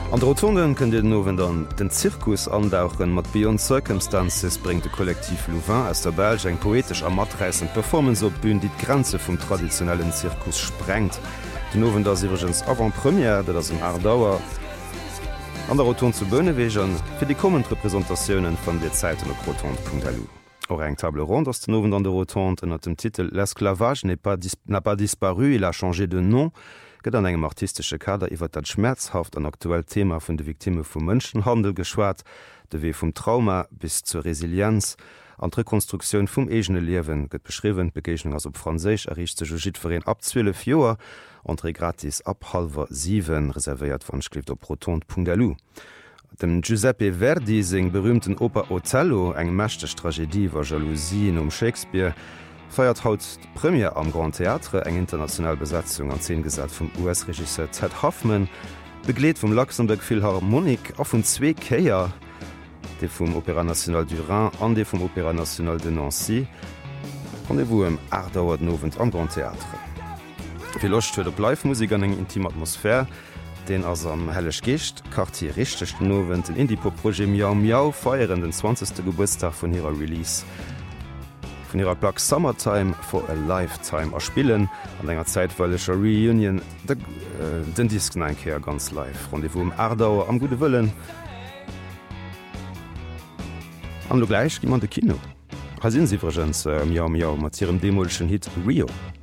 An der Rotonden kën Dir nowen dann den Zirkus andauchen mat Beyond Circumstances bringt de Kollektiv Louvain aus der Belg eng poetisch a matreissend Performance op Bün dit Grenze vum traditionellen Zirkus sprengt. Den nowen der Iwergens Avantpremier, dat ass Ardauer an der Roton zu Bënnewegern fir die kommend Repräsentatiounen vun der Zeiten op Roton.lu. Or eng table rond ass den nowen an der Rotonde ennner dem Titel L'esclavage n'a pas disparu, il a changé de nom, gët an engem artistische Kader iwwer dat schmerzhaft an aktuell Thema vun de Viktime vum Mënschenhandel geschwaart, de wee vum Trauma bis zur Resilienz, an Rekonstruktionun vum egene Liewen gëtt beschriwen, Begeichung ass op Fraéich errichte Jojitverein ab 12 Joer anre gratis ab 6:30 reservéiert wann skrift op Roton.lu. Dem Giuseppe Verdi seg berühmten Oper Othello, eng mächteg Tragédie war Jalousien Shakespeare, feiert haut Premier am Grand Theatre eng international Besetzung an 10 gesat vum US-Regisseur Ted Hoffman, begleet vum Luxemburg Philharmonik a vun 2 Käier, de vum Opéra National du Rhin an de vum Opéra National de Nancy, an de wo em Ardauer nowen am Grand Theatre. Filocht huet op Live-Musik an eng intim Atmosphär, den ass am hellech Gecht, Quartier richtechten nowen den Indie-Pop-Proje Miau Miau feieren den 20. Geburtstag vun ihrer Release. Von ihrer Plaque Summertime for a Lifetime erspillen an enger zeitweilecher Reunion den Disken einkeer ganz live. Rendezvous um Ardauer am gute Wëllen. An lo gleich gi man de Kino. Ha sinn sie vergens Miau Miau mat ihrem demolschen Hit Rio.